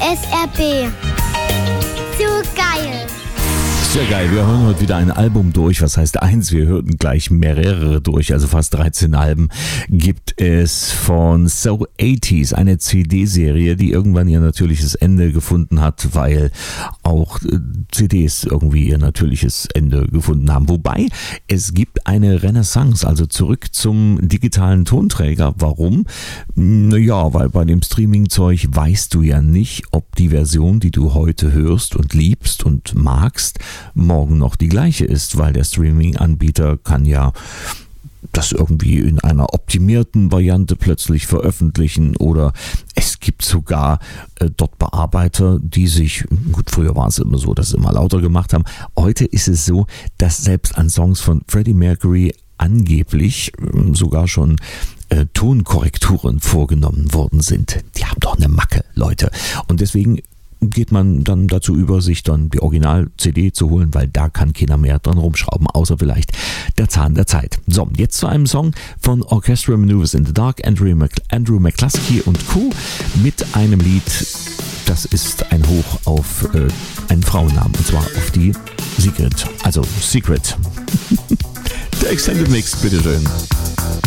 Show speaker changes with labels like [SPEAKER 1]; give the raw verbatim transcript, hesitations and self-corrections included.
[SPEAKER 1] S R B. So geil.
[SPEAKER 2] Sehr geil, wir hören heute wieder ein Album durch. Was heißt eins? Wir hörten gleich mehrere durch, also fast dreizehn Alben gibt es von So achtziger, eine C D-Serie, die irgendwann ihr natürliches Ende gefunden hat, weil auch C Ds irgendwie ihr natürliches Ende gefunden haben. Wobei, es gibt eine Renaissance, also zurück zum digitalen Tonträger. Warum? Naja, weil bei dem Streaming-Zeug weißt du ja nicht, ob die Version, die du heute hörst und liebst und magst, morgen noch die gleiche ist, weil der Streaming-Anbieter kann ja das irgendwie in einer optimierten Variante plötzlich veröffentlichen oder es gibt sogar äh, dort Bearbeiter, die sich, gut, früher war es immer so, dass sie immer lauter gemacht haben. Heute ist es so, dass selbst an Songs von Freddie Mercury angeblich äh, sogar schon äh, Tonkorrekturen vorgenommen worden sind. Die haben doch eine Macke, Leute. Und deswegen geht man dann dazu über, sich dann die Original-C D zu holen, weil da kann keiner mehr dran rumschrauben, außer vielleicht der Zahn der Zeit. So, jetzt zu einem Song von Orchestral Maneuvers in the Dark, Andrew, Mc, Andrew McCluskey und Co. mit einem Lied, das ist ein Hoch auf äh, einen Frauennamen, und zwar auf die Secret, also Secret. Der Extended Mix, bitteschön.